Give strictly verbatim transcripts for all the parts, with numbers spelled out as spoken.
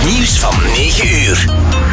Het nieuws van negen uur.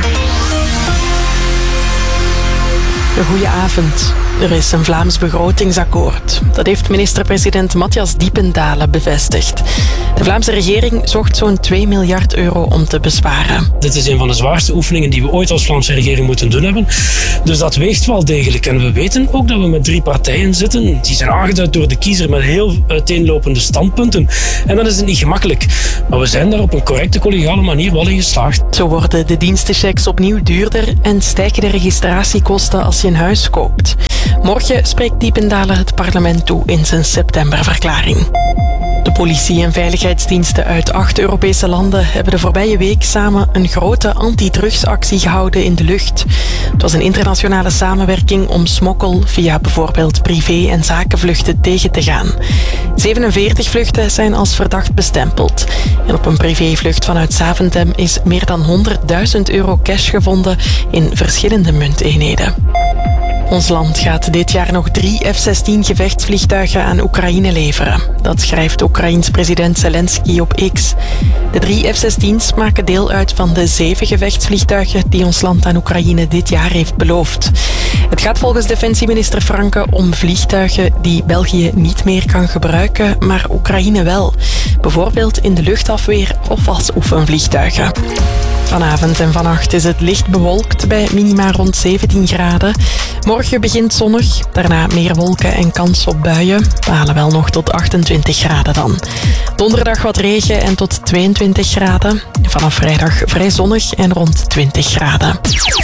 Goedenavond. Er is een Vlaams begrotingsakkoord. Dat heeft minister-president Matthias Diependalen bevestigd. De Vlaamse regering zocht zo'n twee miljard euro om te besparen. Dit is een van de zwaarste oefeningen die we ooit als Vlaamse regering moeten doen hebben. Dus dat weegt wel degelijk. En we weten ook dat we met drie partijen zitten. Die zijn aangeduid door de kiezer met heel uiteenlopende standpunten. En dan is het niet gemakkelijk. Maar we zijn daar op een correcte, collegiale manier wel in geslaagd. Zo worden de dienstenchecks opnieuw duurder en stijgen de registratiekosten als je een huis koopt. Morgen spreekt Diependalen het parlement toe in zijn septemberverklaring. De politie en veiligheidsdiensten uit acht Europese landen hebben de voorbije week samen een grote antidrugsactie gehouden in de lucht. Het was een internationale samenwerking om smokkel via bijvoorbeeld privé- en zakenvluchten tegen te gaan. zevenenveertig vluchten zijn als verdacht bestempeld. En op een privévlucht vanuit Zaventem is meer dan honderdduizend euro cash gevonden in verschillende munteenheden. Ons land gaat dit jaar nog drie F zestien gevechtsvliegtuigen aan Oekraïne leveren. Dat schrijft Oekraïens president Zelensky op X. De drie F zestien's maken deel uit van de zeven gevechtsvliegtuigen die ons land aan Oekraïne dit jaar heeft beloofd. Het gaat volgens defensieminister Franke om vliegtuigen die België niet meer kan gebruiken, maar Oekraïne wel. Bijvoorbeeld in de luchtafweer of als oefenvliegtuigen. Vanavond en vannacht is het licht bewolkt bij minima rond zeventien graden. Morgen begint zonnig, daarna meer wolken en kans op buien. We halen wel nog tot achtentwintig graden dan. Donderdag wat regen en tot tweeëntwintig graden. Vanaf vrijdag vrij zonnig en rond twintig graden.